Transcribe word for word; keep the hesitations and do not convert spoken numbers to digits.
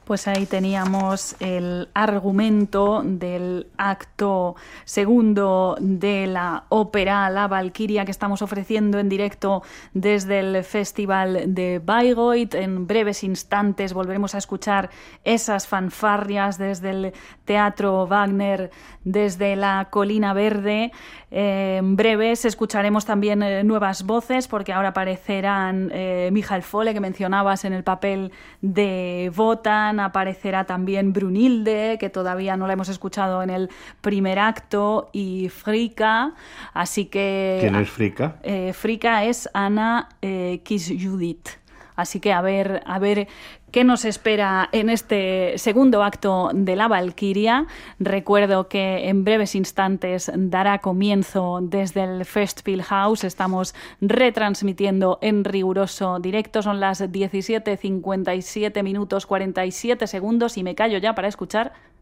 Pues ahí teníamos el argumento del acto segundo de la ópera La Valquiria que estamos ofreciendo en directo desde el Festival de Bayreuth. En breves instantes volveremos a escuchar esas fanfarrias desde el Teatro Wagner, desde la Colina Verde. Eh, en breves escucharemos también eh, nuevas voces, porque ahora aparecerán eh, Michael Folle, que mencionabas en el papel de Wotan. Aparecerá también Brunhilde, que todavía no la hemos escuchado en el primer acto, y Frika. Así que... ¿Quién es Frika? Eh, Frika es Anna eh, Kiss-Judith. Así que a ver, a ver qué nos espera en este segundo acto de La Valquiria. Recuerdo que en breves instantes dará comienzo desde el Festspielhaus. Estamos retransmitiendo en riguroso directo. Son las diecisiete cincuenta y siete minutos cuarenta y siete segundos y me callo ya para escuchar